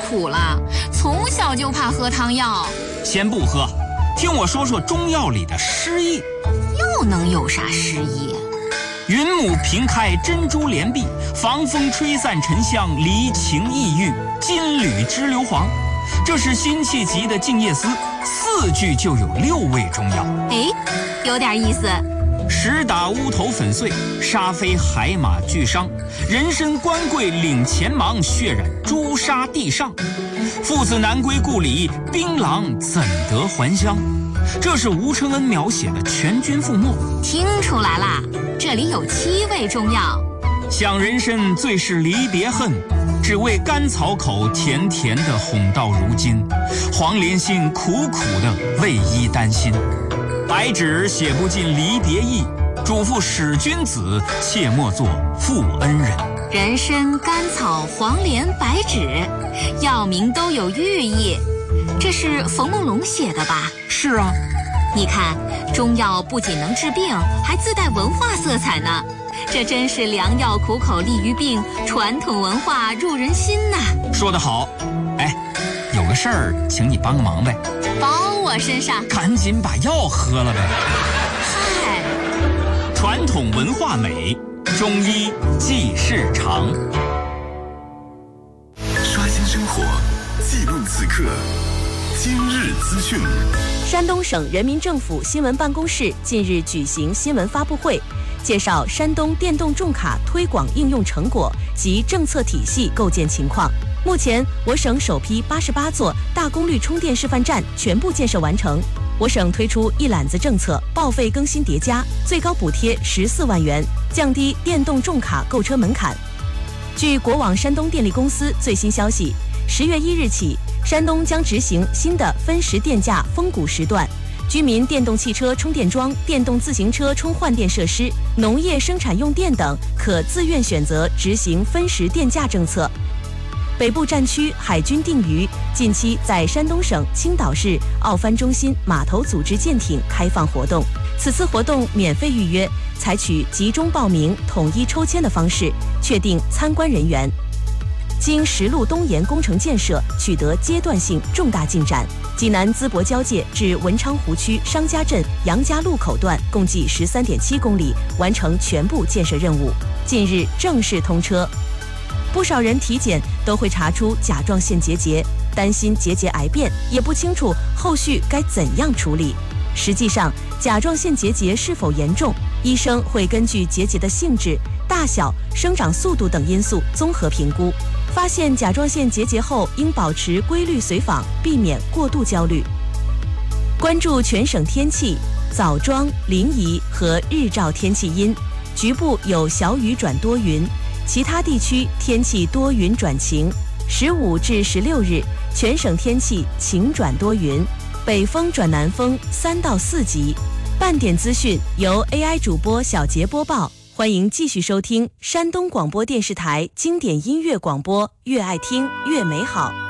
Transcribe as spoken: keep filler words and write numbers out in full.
苦了，从小就怕喝汤药。 先不喝，听我说说中药里的诗意。 又能有啥诗意？ 云母平开珍珠帘壁，防风吹散沉香，离情抑郁，金缕织硫磺。这是辛弃疾的《静夜思》，四句就有六味中药。 哎，有点意思。 石打乌头粉碎，沙飞海马俱伤。人参官贵领前忙，血染朱砂地上。父子难归故里，槟榔怎得还乡？这是吴承恩描写的全军覆没。 听出来啦，这里有七味中药。 想人参最是离别恨，只为甘草口甜甜的哄到如今。黄连心苦苦的为伊担心。白纸写不尽离别意，嘱咐使君子，切莫作负恩人。 人参、甘草、黄连、白芷，药名都有寓意。这是冯梦龙写的吧？ 是啊。 你看，中药不仅能治病，还自带文化色彩呢。这真是良药苦口利于病，传统文化入人心呐。 说得好。哎，有个事儿，请你帮个忙呗。 包我身上。 赶紧把药喝了呗。 嗨， 传统文化美，中医记事长。 刷新生活，记录此刻，今日资讯。 山东省人民政府新闻办公室近日举行新闻发布会，介绍山东电动重卡推广应用成果及政策体系构建情况。目前，我省首批八十八座大功率充电示范站全部建设完成。我省推出一揽子政策，报废更新叠加，最高补贴十四万元，降低电动重卡购车门槛。据国网山东电力公司最新消息，十月一日起，山东将执行新的分时电价峰谷时段，居民电动汽车充电桩、电动自行车充换电设施、农业生产用电等可自愿选择执行分时电价政策。北部战区海军定渔近期在山东省青岛市奥帆中心码头组织舰艇开放活动，此次活动免费预约，采取集中报名、统一抽签的方式确定参观人员。经石路东延工程建设取得阶段性重大进展，济南淄博交界至文昌湖区商家镇杨家路口段共计 十三点七公里，完成全部建设任务，近日正式通车。不少人体检都会查出甲状腺结节，担心结节癌变，也不清楚后续该怎样处理。实际上，甲状腺结节是否严重，医生会根据结节的性质、大小、生长速度等因素综合评估。发现甲状腺结节后，应保持规律随访，避免过度焦虑。关注全省天气，枣庄、临沂和日照天气阴，局部有小雨转多云，其他地区天气多云转晴。十五至十六日，全省天气晴转多云，北风转南风三到四级。半点资讯由 A I 主播小杰播报。欢迎继续收听山东广播电视台经典音乐广播，越爱听越美好。